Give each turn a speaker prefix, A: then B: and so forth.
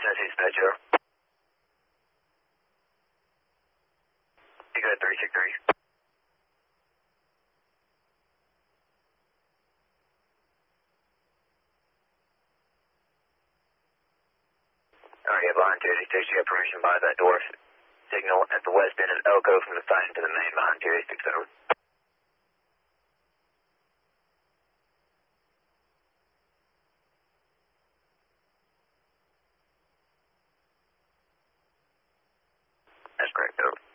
A: Tennessee dispatcher. You got 363. Alright, yeah, behind 266, you have permission by that door signal at the west end of Elko from the side to the main behind 286 over. That's correct, over.